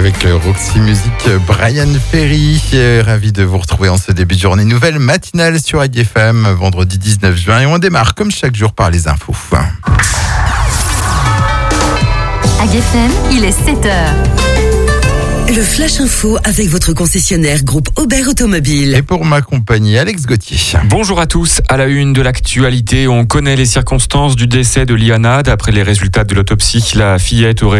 avec le Roxy Music, Brian Ferry. Ravi de vous retrouver en ce début de journée. Nouvelle matinale sur ADFM, vendredi 19 juin. Et on démarre comme chaque jour par les infos. ADFM, il est 7h. Le Flash Info avec votre concessionnaire groupe Aubert Automobile. Et pour m'accompagner, Alex Gauthier. Bonjour à tous. À la une de l'actualité, on connaît les circonstances du décès de Liana. D'après les résultats de l'autopsie, la fillette aurait